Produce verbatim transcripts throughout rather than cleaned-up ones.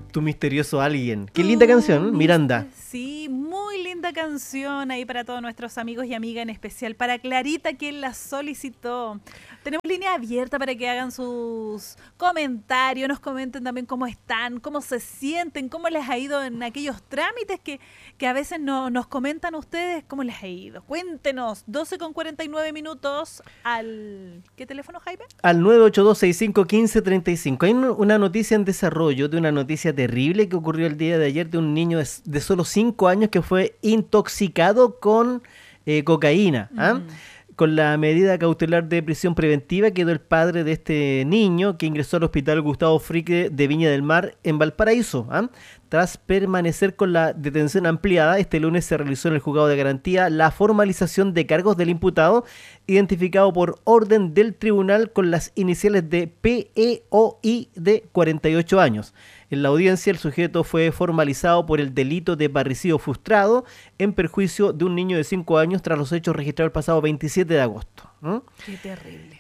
Tu misterioso alguien. Qué linda canción, Miranda. Sí, muy linda canción ahí para todos nuestros amigos y amigas, en especial para Clarita, quien la solicitó. Tenemos línea abierta para que hagan sus comentarios, nos comenten también cómo están, cómo se sienten, cómo les ha ido en aquellos trámites que, que a veces no, nos comentan ustedes, cómo les ha ido. Cuéntenos, doce con cuarenta y nueve minutos al... ¿Qué teléfono, Jaime? Al nueve ocho dos seis cinco uno cinco tres cinco. Hay una noticia en desarrollo de una noticia terrible que ocurrió el día de ayer de un niño de, de solo cinco años que fue intoxicado con eh, cocaína. ¿ah? Mm. Con la medida cautelar de prisión preventiva quedó el padre de este niño que ingresó al hospital Gustavo Fricke de Viña del Mar en Valparaíso. ¿ah? Tras permanecer con la detención ampliada, este lunes se realizó en el juzgado de garantía la formalización de cargos del imputado, identificado por orden del tribunal con las iniciales de P E O I de cuarenta y ocho años. En la audiencia, el sujeto fue formalizado por el delito de parricidio frustrado en perjuicio de un niño de cinco años tras los hechos registrados el pasado veintisiete de agosto. ¿Mm? Qué terrible.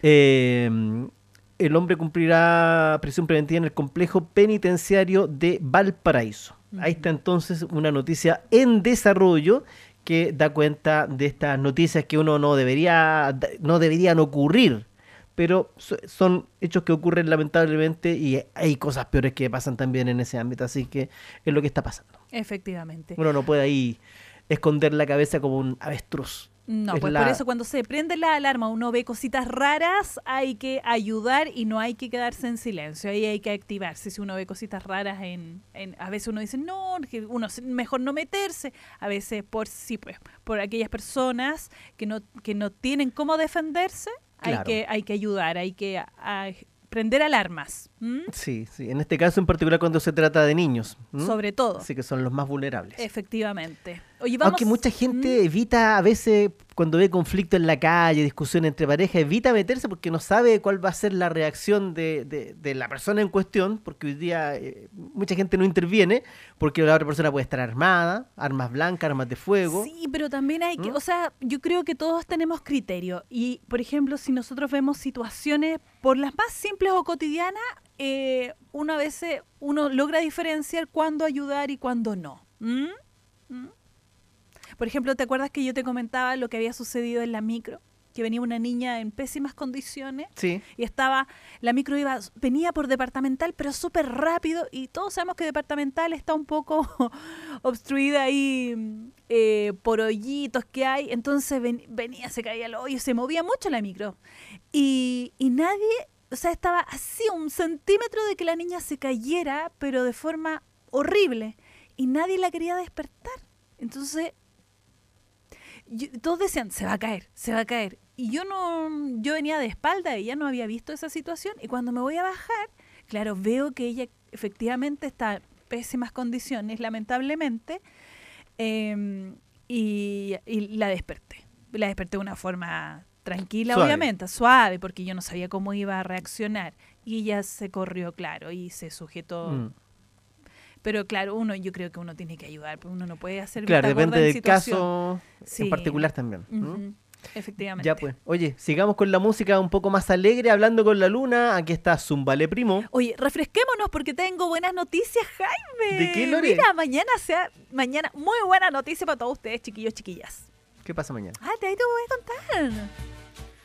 Eh, el hombre cumplirá prisión preventiva en el complejo penitenciario de Valparaíso. Uh-huh. Ahí está entonces una noticia en desarrollo que da cuenta de estas noticias que uno no debería, no deberían ocurrir. Pero son hechos que ocurren lamentablemente y hay cosas peores que pasan también en ese ámbito, así que es lo que está pasando. Efectivamente. Uno no puede ahí esconder la cabeza como un avestruz. No, es pues la... por eso cuando se prende la alarma, uno ve cositas raras, hay que ayudar y no hay que quedarse en silencio, ahí hay que activarse. Si uno ve cositas raras, en, en a veces uno dice, no, que uno mejor no meterse, a veces por sí, pues, por aquellas personas que no, que no tienen cómo defenderse. Claro. Hay que hay que ayudar, hay que a, a prender alarmas. ¿Mm? Sí, sí. En este caso en particular cuando se trata de niños. ¿Mm? Sobre todo. Así que son los más vulnerables. Efectivamente. Oye, vamos... Aunque mucha gente ¿Mm? evita a veces cuando ve conflicto en la calle, discusión entre parejas, evita meterse porque no sabe cuál va a ser la reacción de, de, de la persona en cuestión, porque hoy día eh, mucha gente no interviene porque la otra persona puede estar armada, armas blancas, armas de fuego. Sí, pero también hay que, ¿Mm? o sea, yo creo que todos tenemos criterio y, por ejemplo, si nosotros vemos situaciones por las más simples o cotidianas, eh, uno a veces uno logra diferenciar cuándo ayudar y cuándo no. ¿Mm? ¿Mm? Por ejemplo, ¿te acuerdas que yo te comentaba lo que había sucedido en la micro? Que venía una niña en pésimas condiciones. Sí. Y estaba, la micro iba, venía por departamental, pero súper rápido. Y todos sabemos que departamental está un poco obstruida ahí eh, por hoyitos que hay. Entonces ven, venía, se caía el hoyo, se movía mucho la micro. Y, y nadie, o sea, estaba así un centímetro de que la niña se cayera, pero de forma horrible. Y nadie la quería despertar. Entonces... Yo, todos decían, se va a caer, se va a caer. Y yo no, yo venía de espalda, ella no había visto esa situación. Y cuando me voy a bajar, claro, veo que ella efectivamente está en pésimas condiciones, lamentablemente. Eh, y, y la desperté. La desperté de una forma tranquila, suave. Obviamente, suave, porque yo no sabía cómo iba a reaccionar. Y ella se corrió, claro, y se sujetó... Mm. Pero claro, uno, yo creo que uno tiene que ayudar, porque uno no puede hacer claro, depende del situación. caso sí. en particular también. Uh-huh. ¿Mm? Efectivamente. Ya pues. Oye, sigamos con la música un poco más alegre, hablando con la luna. Aquí está Zumbale Primo. Oye, refresquémonos porque tengo buenas noticias, Jaime. ¿De qué, Lore? Mira, mañana sea, mañana muy buena noticia para todos ustedes, chiquillos, chiquillas. ¿Qué pasa mañana? Ah, te ahí te voy a contar.